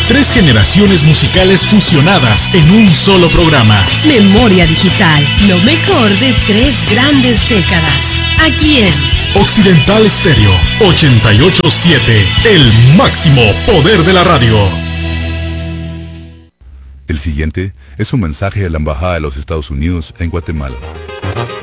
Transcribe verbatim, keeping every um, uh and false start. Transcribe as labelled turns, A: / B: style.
A: Tres generaciones musicales fusionadas en un solo programa.
B: Memoria Digital, lo mejor de tres grandes décadas. Aquí en
A: Occidental Estéreo ochenta y ocho punto siete, el máximo poder de la radio.
C: El siguiente es un mensaje de la Embajada de los Estados Unidos en Guatemala.